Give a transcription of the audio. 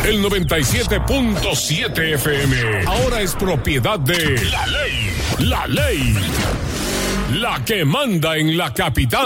El 97.7 FM ahora es propiedad de La Ley. La Ley. La que manda en la capital.